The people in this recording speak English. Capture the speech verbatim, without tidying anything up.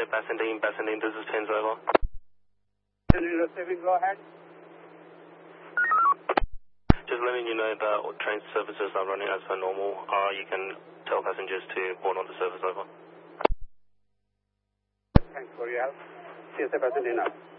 Bassendean, Bassendean, this is Pins over. Receiving, go ahead. Just letting you know that train services are running as per normal. Uh, you can tell passengers to board on the service over. Thanks for your help. C S A Bassendean out.